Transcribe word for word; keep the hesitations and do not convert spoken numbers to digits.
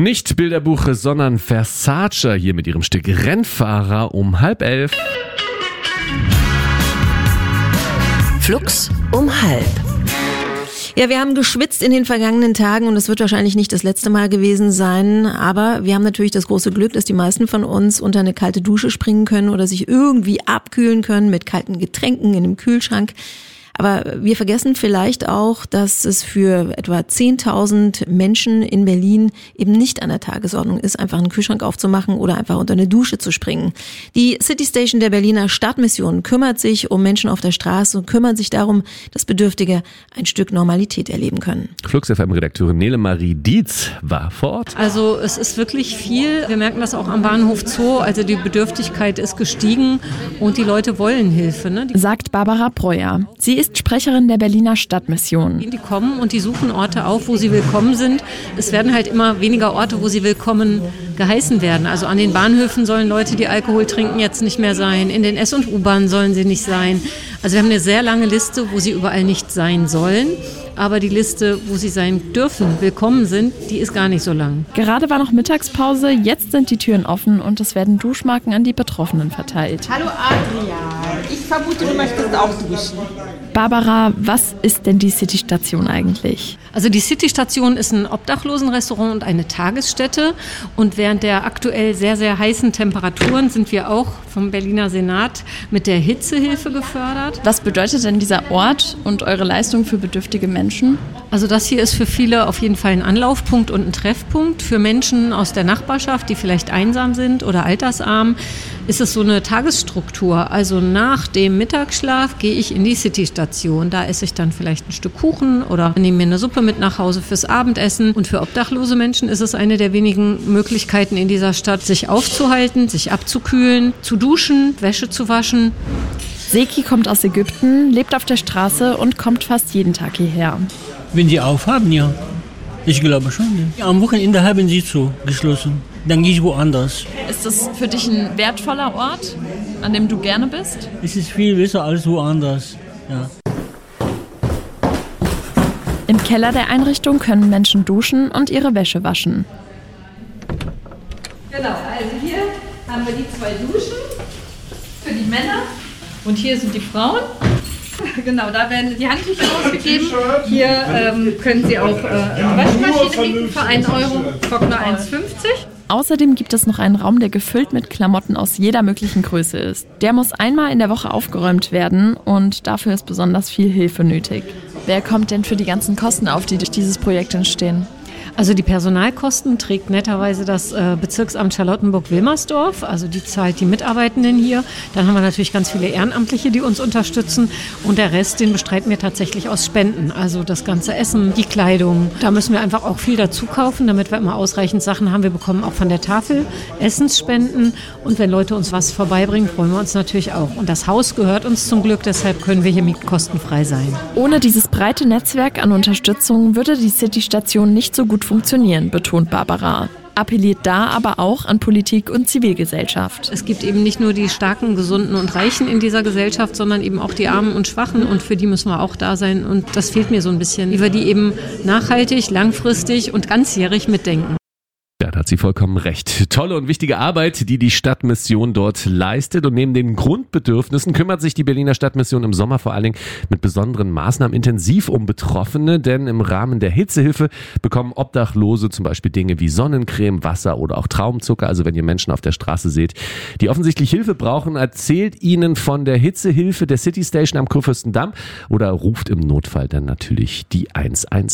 Nicht Bilderbuch, sondern Versace hier mit ihrem Stück Rennfahrer um halb elf. Flux um halb. Ja, wir haben geschwitzt in den vergangenen Tagen und es wird wahrscheinlich nicht das letzte Mal gewesen sein, aber wir haben natürlich das große Glück, dass die meisten von uns unter eine kalte Dusche springen können oder sich irgendwie abkühlen können mit kalten Getränken in einem Kühlschrank. Aber wir vergessen vielleicht auch, dass es für etwa zehntausend Menschen in Berlin eben nicht an der Tagesordnung ist, einfach einen Kühlschrank aufzumachen oder einfach unter eine Dusche zu springen. Die City Station der Berliner Stadtmission kümmert sich um Menschen auf der Straße und kümmert sich darum, dass Bedürftige ein Stück Normalität erleben können. Flux F M-Redakteurin Nele Marie Dietz war vor Ort. Also es ist wirklich viel. Wir merken das auch am Bahnhof Zoo. Also die Bedürftigkeit ist gestiegen und die Leute wollen Hilfe, ne? Die Sagt Barbara Breuer. Sie ist Sprecherin der Berliner Stadtmission. Die kommen und die suchen Orte auf, wo sie willkommen sind. Es werden halt immer weniger Orte, wo sie willkommen geheißen werden. Also an den Bahnhöfen sollen Leute, die Alkohol trinken, jetzt nicht mehr sein. In den S- und U-Bahnen sollen sie nicht sein. Also wir haben eine sehr lange Liste, wo sie überall nicht sein sollen. Aber die Liste, wo sie sein dürfen, willkommen sind, die ist gar nicht so lang. Gerade war noch Mittagspause, jetzt sind die Türen offen und es werden Duschmarken an die Betroffenen verteilt. Hallo Adrian, ich vermute, du möchtest auch duschen. Barbara, was ist denn die City-Station eigentlich? Also die City-Station ist ein Obdachlosenrestaurant und eine Tagesstätte. Und während der aktuell sehr, sehr heißen Temperaturen sind wir auch vom Berliner Senat mit der Hitzehilfe gefördert. Was bedeutet denn dieser Ort und eure Leistung für bedürftige Menschen? Also das hier ist für viele auf jeden Fall ein Anlaufpunkt und ein Treffpunkt. Für Menschen aus der Nachbarschaft, die vielleicht einsam sind oder altersarm, ist es so eine Tagesstruktur. Also nach dem Mittagsschlaf gehe ich in die City-Station. Da esse ich dann vielleicht ein Stück Kuchen oder nehme mir eine Suppe mit nach Hause fürs Abendessen. Und für obdachlose Menschen ist es eine der wenigen Möglichkeiten in dieser Stadt, sich aufzuhalten, sich abzukühlen, zu duschen, Wäsche zu waschen. Seki kommt aus Ägypten, lebt auf der Straße und kommt fast jeden Tag hierher. Wenn die aufhaben, ja. Ich glaube schon. Ja. Am Wochenende haben sie zu geschlossen. Dann gehe ich woanders. Ist das für dich ein wertvoller Ort, an dem du gerne bist? Es ist viel besser als woanders. Ja. Im Keller der Einrichtung können Menschen duschen und ihre Wäsche waschen. Genau, also hier haben wir die zwei Duschen für die Männer und hier sind die Frauen. Genau, da werden die Handtücher ausgegeben. Hier ähm, können Sie auch äh, eine Waschmaschine mieten für einen Euro, Trockner eins fünfzig. Außerdem gibt es noch einen Raum, der gefüllt mit Klamotten aus jeder möglichen Größe ist. Der muss einmal in der Woche aufgeräumt werden und dafür ist besonders viel Hilfe nötig. Wer kommt denn für die ganzen Kosten auf, die durch dieses Projekt entstehen? Also die Personalkosten trägt netterweise das äh, Bezirksamt Charlottenburg-Wilmersdorf, also die zahlt die Mitarbeitenden hier. Dann haben wir natürlich ganz viele Ehrenamtliche, die uns unterstützen und der Rest, den bestreiten wir tatsächlich aus Spenden. Also das ganze Essen, die Kleidung, da müssen wir einfach auch viel dazu kaufen, damit wir immer ausreichend Sachen haben. Wir bekommen auch von der Tafel Essensspenden und wenn Leute uns was vorbeibringen, freuen wir uns natürlich auch. Und das Haus gehört uns zum Glück, deshalb können wir hier kostenfrei sein. Ohne dieses breite Netzwerk an Unterstützung würde die City-Station nicht so gut funktionieren, betont Barbara. Appelliert da aber auch an Politik und Zivilgesellschaft. Es gibt eben nicht nur die Starken, Gesunden und Reichen in dieser Gesellschaft, sondern eben auch die Armen und Schwachen und für die müssen wir auch da sein und das fehlt mir so ein bisschen, wie wir die eben nachhaltig, langfristig und ganzjährig mitdenken. Ja, da hat sie vollkommen recht. Tolle und wichtige Arbeit, die die Stadtmission dort leistet. Und neben den Grundbedürfnissen kümmert sich die Berliner Stadtmission im Sommer vor allen Dingen mit besonderen Maßnahmen intensiv um Betroffene. Denn im Rahmen der Hitzehilfe bekommen Obdachlose zum Beispiel Dinge wie Sonnencreme, Wasser oder auch Traubenzucker. Also wenn ihr Menschen auf der Straße seht, die offensichtlich Hilfe brauchen, erzählt ihnen von der Hitzehilfe der City Station am Kurfürstendamm oder ruft im Notfall dann natürlich die eins eins.